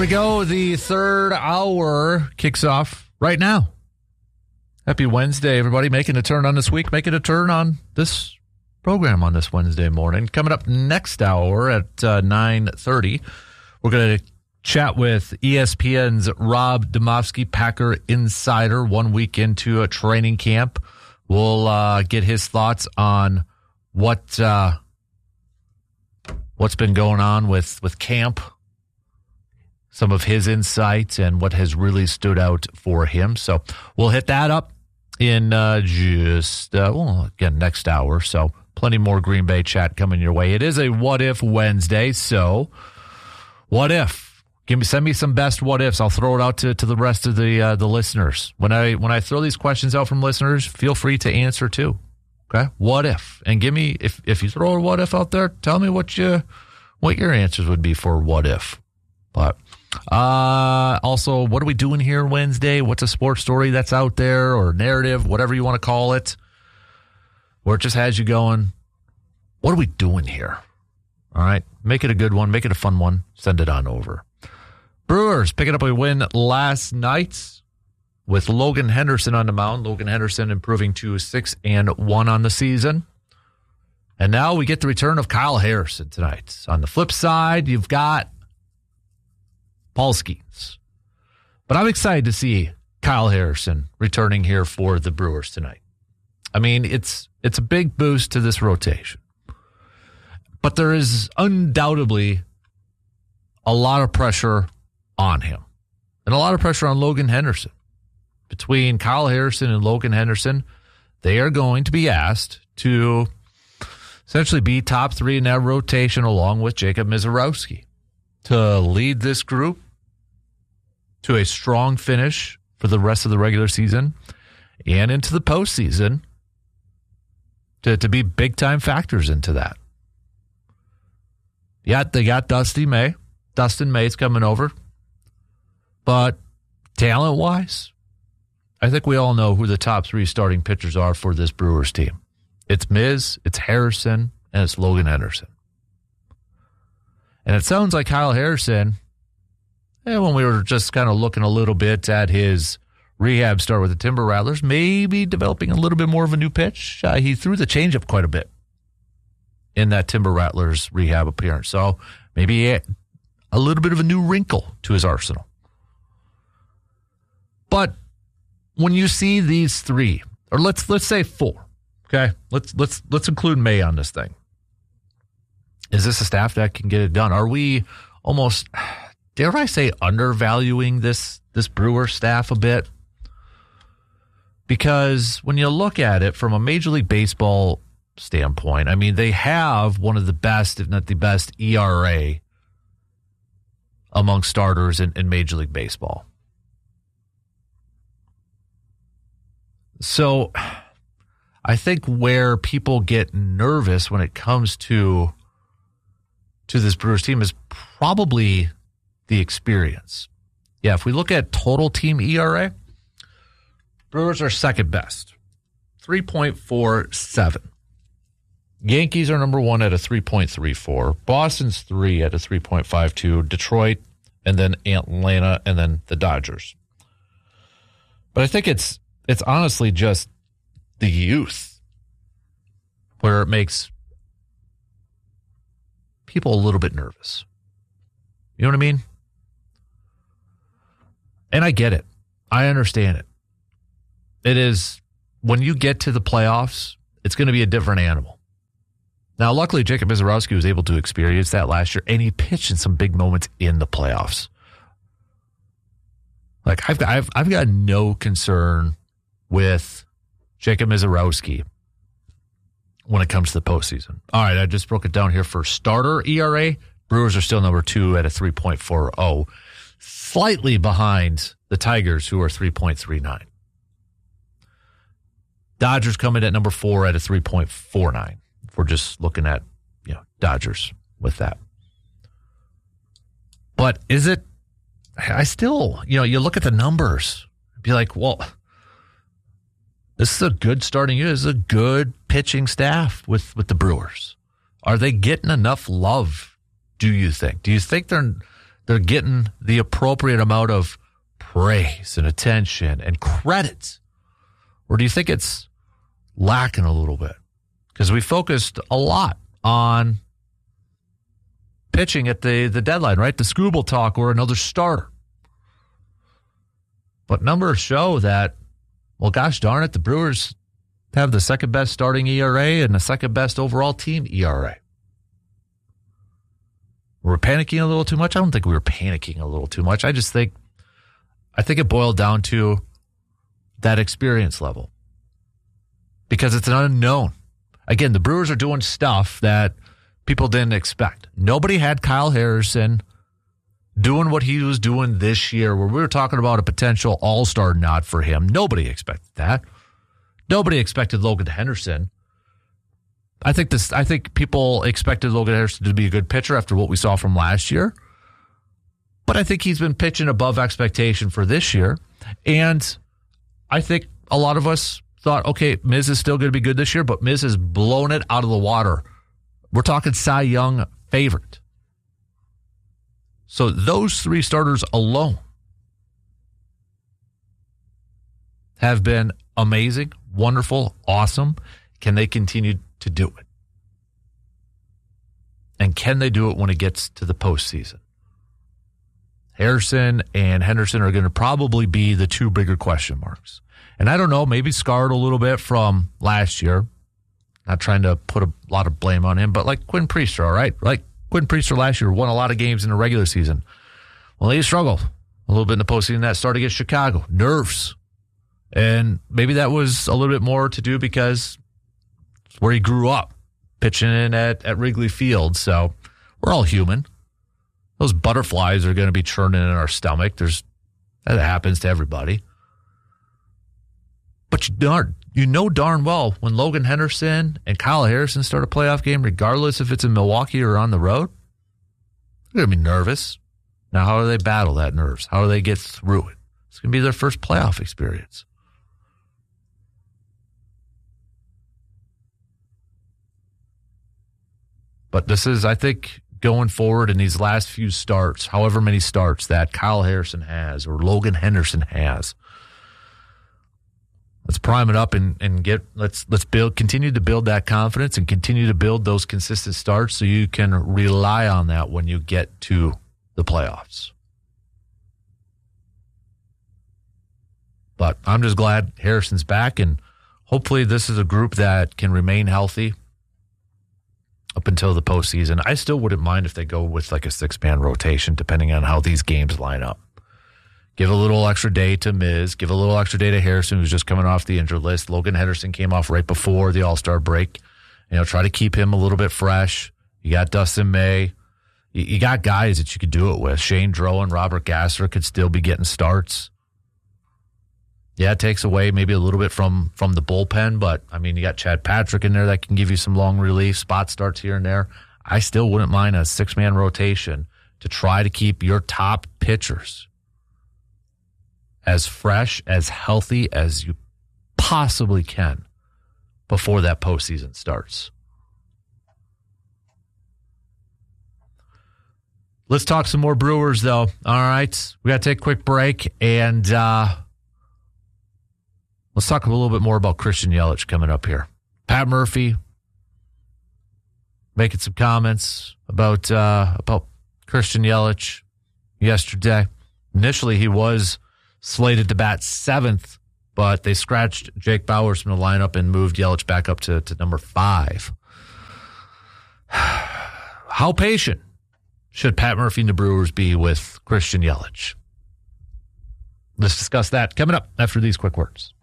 we go. The third hour kicks off right now. Happy Wednesday, everybody. Making a turn on this week, making a turn on this program on this Wednesday morning. Coming up next hour at 9:30, we're going to chat with ESPN's Rob Demovsky, Packer insider, 1 week into a training camp. We'll get his thoughts on what's been going on with camp, some of his insights, and what has really stood out for him. So we'll hit that up in again, next hour. So plenty more Green Bay chat coming your way. It is a What If Wednesday, so what if? Send me some best what ifs. I'll throw it out to the rest of the listeners. When I throw these questions out from listeners, feel free to answer too. Okay, what if? And give me if you throw a what if out there, tell me what your answers would be for what if. But also, what are we doing here Wednesday? What's a sports story that's out there, or narrative, whatever you want to call it, where it just has you going, what are we doing here? All right, make it a good one, make it a fun one, send it on over. Brewers picking up a win last night with Logan Henderson on the mound. Logan Henderson improving to 6-1 on the season. And now we get the return of Kyle Harrison tonight. On the flip side, you've got Paul Skeens. But I'm excited to see Kyle Harrison returning here for the Brewers tonight. I mean, it's a big boost to this rotation. But there is undoubtedly a lot of pressure on him. And a lot of pressure on Logan Henderson. Between Kyle Harrison and Logan Henderson, they are going to be asked to essentially be top three in that rotation along with Jacob Misiorowski to lead this group to a strong finish for the rest of the regular season and into the postseason to be big-time factors into that. Yeah, they got Dustin May's coming over. But talent-wise, I think we all know who the top three starting pitchers are for this Brewers team. It's Miz, it's Harrison, and it's Logan Henderson. And it sounds like Kyle Harrison, when we were just kind of looking a little bit at his rehab start with the Timber Rattlers, maybe developing a little bit more of a new pitch. He threw the changeup quite a bit in that Timber Rattlers rehab appearance. So maybe a little bit of a new wrinkle to his arsenal. But when you see these three, or let's say four, okay? Let's include May on this thing. Is this a staff that can get it done? Are we almost, dare I say, undervaluing this Brewer staff a bit? Because when you look at it from a Major League Baseball standpoint, I mean, they have one of the best, if not the best, ERA among starters in Major League Baseball. So I think where people get nervous when it comes to this Brewers team is probably the experience. Yeah, if we look at total team ERA, Brewers are second best, 3.47. Yankees are number one at a 3.34. Boston's 3 at a 3.52. Detroit, and then Atlanta, and then the Dodgers. But I think it's honestly just the youth where it makes people a little bit nervous. You know what I mean? And I get it. I understand it. It is, when you get to the playoffs, it's going to be a different animal. Now, luckily, Jacob Misiorowski was able to experience that last year, and he pitched in some big moments in the playoffs. Like, I've got no concern with Jacob Misiorowski when it comes to the postseason. All right, I just broke it down here for starter ERA. Brewers are still number 2 at a 3.40, slightly behind the Tigers, who are 3.39. Dodgers come in at number 4 at a 3.49. If we're just looking at, Dodgers with that. But is it, I still, you look at the numbers, be like, well, this is a good starting unit. This is a good pitching staff with the Brewers. Are they getting enough love, do you think? Do you think they're getting the appropriate amount of praise and attention and credit? Or do you think it's lacking a little bit? Because we focused a lot on pitching at the deadline, right? The Skubal talk or another starter. But numbers show that, well, gosh darn it, the Brewers have the second best starting ERA and the second best overall team ERA. We're panicking a little too much. I don't think we were panicking a little too much. I think it boiled down to that experience level. Because it's an unknown. Again, the Brewers are doing stuff that people didn't expect. Nobody had Kyle Harrison doing what he was doing this year, where we were talking about a potential all-star nod for him. Nobody expected that. Nobody expected Logan Henderson. I think people expected Logan Henderson to be a good pitcher after what we saw from last year. But I think he's been pitching above expectation for this year. And I think a lot of us thought, okay, Miz is still going to be good this year, but Miz has blown it out of the water. We're talking Cy Young favorite. So those three starters alone have been amazing, wonderful, awesome. Can they continue to do it? And can they do it when it gets to the postseason? Harrison and Henderson are going to probably be the two bigger question marks. And I don't know, maybe scarred a little bit from last year. Not trying to put a lot of blame on him, but like Quinn Priester, all right? Like Quinn Priester last year won a lot of games in the regular season. Well, he struggled a little bit in the postseason. That started against Chicago. Nerves. And maybe that was a little bit more to do because it's where he grew up, pitching in at Wrigley Field. So we're all human. Those butterflies are going to be churning in our stomach. That happens to everybody. But you know darn well when Logan Henderson and Kyle Harrison start a playoff game, regardless if it's in Milwaukee or on the road, they're going to be nervous. Now, how do they battle that nerves? How do they get through it? It's going to be their first playoff experience. But this is, I think, going forward in these last few starts, however many starts that Kyle Harrison has or Logan Henderson has, let's prime it up and let's continue to build that confidence and continue to build those consistent starts so you can rely on that when you get to the playoffs. But I'm just glad Harrison's back, and hopefully this is a group that can remain healthy up until the postseason. I still wouldn't mind if they go with like a 6-man rotation, depending on how these games line up. Give a little extra day to Miz. Give a little extra day to Harrison, who's just coming off the injured list. Logan Henderson came off right before the All-Star break. Try to keep him a little bit fresh. You got Dustin May. You got guys that you could do it with. Shane Droh and Robert Gasser could still be getting starts. Yeah, it takes away maybe a little bit from the bullpen, but, you got Chad Patrick in there that can give you some long relief, spot starts here and there. I still wouldn't mind a 6-man rotation to try to keep your top pitchers as fresh, as healthy as you possibly can before that postseason starts. Let's talk some more Brewers, though. All right, we got to take a quick break, and let's talk a little bit more about Christian Yelich coming up here. Pat Murphy making some comments about Christian Yelich yesterday. Initially, he was slated to bat 7th, but they scratched Jake Bauers from the lineup and moved Yelich back up to number 5. How patient should Pat Murphy and the Brewers be with Christian Yelich? Let's discuss that coming up after these quick words.